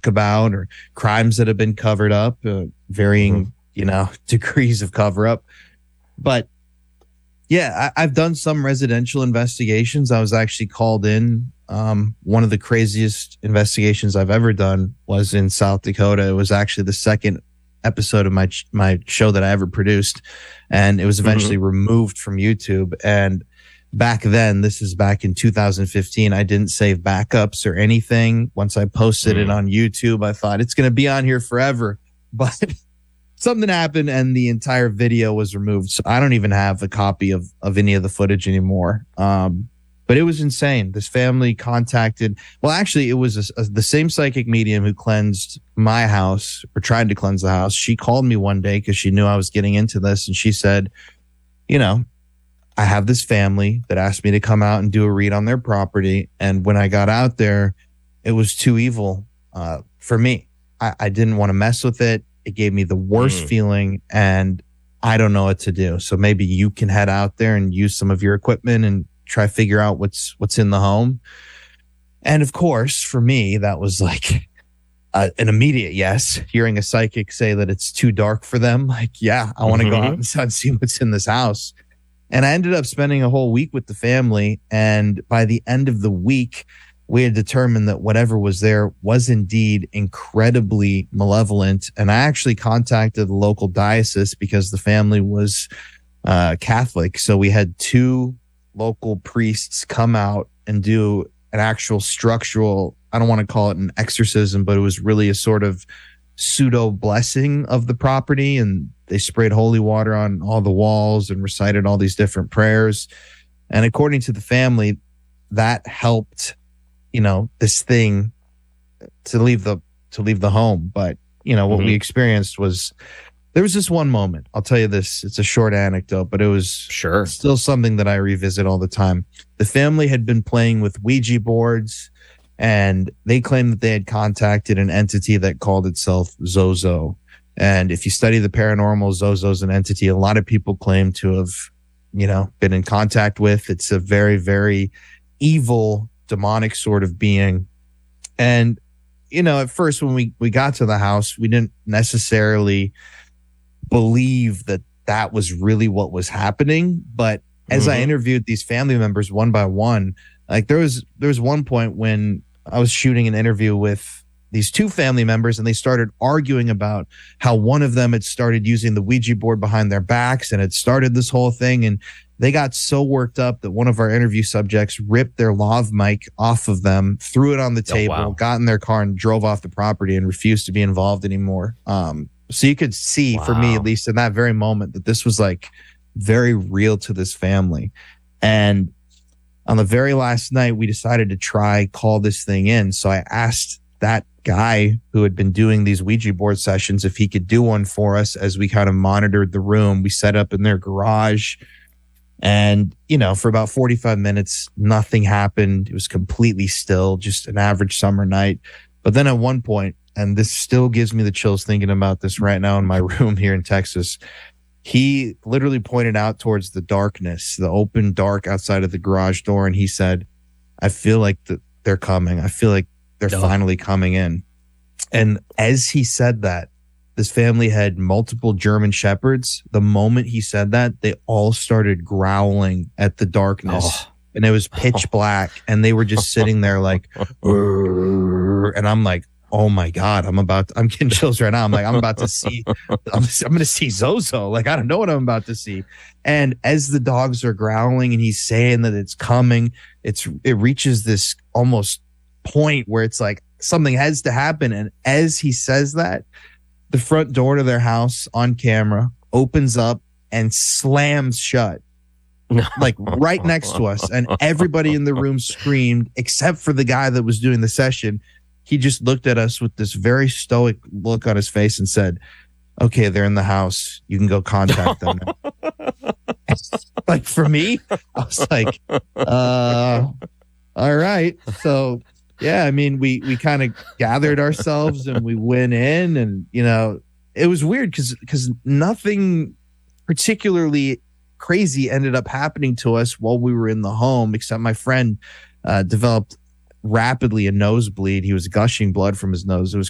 talk about, or crimes that have been covered up, varying, degrees of cover up. But yeah, I've done some residential investigations. I was actually called in. One of the craziest investigations I've ever done was in South Dakota. It was actually the second episode of my show that I ever produced, and it was eventually removed from YouTube. And back then, this is back in 2015, I didn't save backups or anything. Once I posted it on YouTube, I thought it's going to be on here forever. But something happened and the entire video was removed. So I don't even have a copy of any of the footage anymore. But it was insane. This family contacted, well, actually, it was the same psychic medium who cleansed my house, or tried to cleanse the house. She called me one day because she knew I was getting into this. And she said, I have this family that asked me to come out and do a read on their property. And when I got out there, it was too evil for me. I didn't want to mess with it. It gave me the worst feeling, and I don't know what to do. So maybe you can head out there and use some of your equipment and try to figure out what's in the home. And of course, for me, that was like an immediate yes. Hearing a psychic say that it's too dark for them, like, yeah, I want to go out and see what's in this house. And I ended up spending a whole week with the family. And by the end of the week, we had determined that whatever was there was indeed incredibly malevolent. And I actually contacted the local diocese because the family was Catholic. So we had two local priests come out and do an actual structural, I don't want to call it an exorcism, but it was really a sort of pseudo blessing of the property. And they sprayed holy water on all the walls and recited all these different prayers. And according to the family, that helped, this thing to leave the home. But, what we experienced was, there was this one moment. I'll tell you this. It's a short anecdote, but it was still something that I revisit all the time. The family had been playing with Ouija boards, and they claimed that they had contacted an entity that called itself Zozo. And if you study the paranormal, Zozo's an entity a lot of people claim to have, been in contact with. It's a very, very evil, demonic sort of being. And, at first when we got to the house, we didn't necessarily believe that was really what was happening. But as I interviewed these family members one by one, like there was one point when I was shooting an interview with these two family members, and they started arguing about how one of them had started using the Ouija board behind their backs and had started this whole thing. And they got so worked up that one of our interview subjects ripped their lav mic off of them, threw it on the table, got in their car and drove off the property and refused to be involved anymore. So you could see, for me, at least in that very moment, that this was like very real to this family. And on the very last night, we decided to call this thing in. So I asked that guy who had been doing these Ouija board sessions if he could do one for us as we kind of monitored the room. We set up in their garage, and, for about 45 minutes, nothing happened. It was completely still, just an average summer night. But then at one point, and this still gives me the chills thinking about this right now in my room here in Texas, he literally pointed out towards the darkness, the open dark outside of the garage door. And he said, I feel like they're coming. I feel like they're finally coming in. And as he said that, this family had multiple German shepherds. The moment he said that, they all started growling at the darkness. And it was pitch black. And they were just sitting there like, and I'm like, oh my God, I'm getting chills right now. I'm like, I'm about to see, I'm going to see Zozo. Like, I don't know what I'm about to see. And as the dogs are growling and he's saying that it's coming, it reaches this almost point where it's like something has to happen. And as he says that, the front door to their house on camera opens up and slams shut, like right next to us. And everybody in the room screamed, except for the guy that was doing the session. He just looked at us with this very stoic look on his face and said, okay, they're in the house. You can go contact them. Like, for me, I was like, all right. So, yeah, I mean, we kind of gathered ourselves and we went in, and, it was weird because nothing particularly crazy ended up happening to us while we were in the home, except my friend developed rapidly a nosebleed. He was gushing blood from his nose. It was